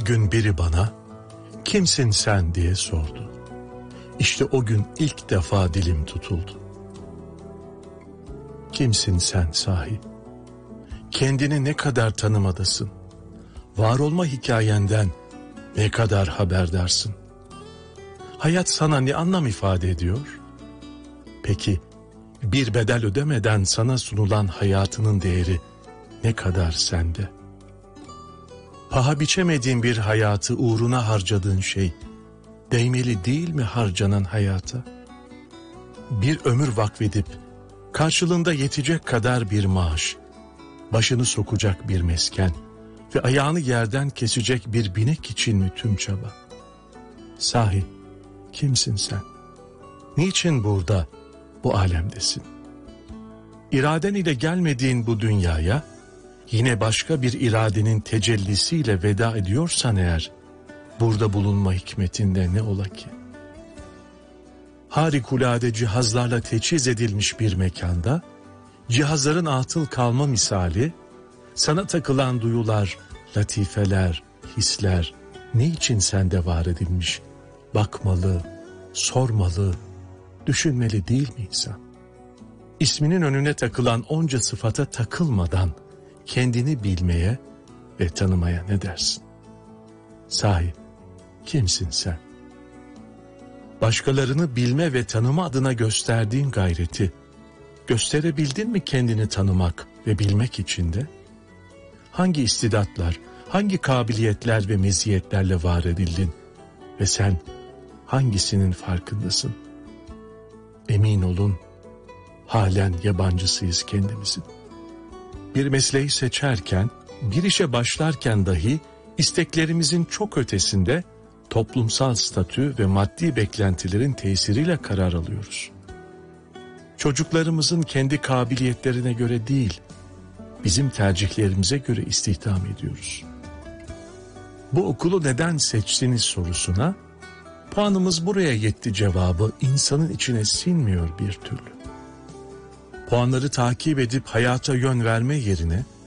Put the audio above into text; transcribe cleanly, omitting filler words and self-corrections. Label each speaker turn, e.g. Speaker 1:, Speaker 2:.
Speaker 1: gün biri bana "Kimsin sen?" diye sordu. İşte o gün ilk defa dilim tutuldu. Kimsin sen sahi? Kendini ne kadar tanımadasın? Var olma hikayenden ne kadar haberdarsın? Hayat sana ne anlam ifade ediyor? Peki bir bedel ödemeden sana sunulan hayatının değeri ne kadar sende? Paha biçemediğin bir hayatı uğruna harcadığın şey değmeli değil mi harcanan hayata? Bir ömür vakfedip karşılığında yetecek kadar bir maaş, başını sokacak bir mesken ve ayağını yerden kesecek bir binek için mi tüm çaba? Sahi kimsin sen? Niçin burada, bu alemdesin? İraden ile gelmediğin bu dünyaya yine başka bir iradenin tecellisiyle veda ediyorsan eğer, burada bulunma hikmetinde ne ola ki? Harikulade cihazlarla teçhiz edilmiş bir mekanda, cihazların atıl kalma misali, sana takılan duyular, latifeler, hisler, ne için sende var edilmiş? Bakmalı, sormalı, düşünmeli değil mi insan? İsminin önüne takılan onca sıfata takılmadan, kendini bilmeye ve tanımaya ne dersin? Sahi, kimsin sen? Başkalarını bilme ve tanıma adına gösterdiğin gayreti, gösterebildin mi kendini tanımak ve bilmek için de? Hangi istidatlar, hangi kabiliyetler ve meziyetlerle var edildin ve sen hangisinin farkındasın? Emin olun, halen yabancısıyız kendimizin. Bir mesleği seçerken, bir işe başlarken dahi isteklerimizin çok ötesinde toplumsal statü ve maddi beklentilerin tesiriyle karar alıyoruz. Çocuklarımızın kendi kabiliyetlerine göre değil, bizim tercihlerimize göre istihdam ediyoruz. Bu okulu neden seçtiniz sorusuna, puanımız buraya yetti cevabı insanın içine sinmiyor bir türlü. Puanları takip edip hayata yön verme yerine,